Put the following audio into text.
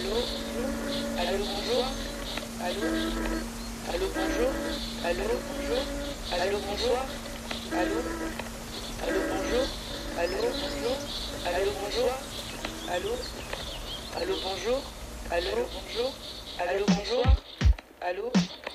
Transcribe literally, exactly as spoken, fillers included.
Allô? Allô, bonjour? Allô? Allô, bonjour? Allô, bonjour? Allô, bonsoir? Allô? Allô, bonjour? Allô, bonjour? Allô, bonsoir? Allô? Allô, bonjour? Allô, bonjour? Allô, bonsoir? Allô?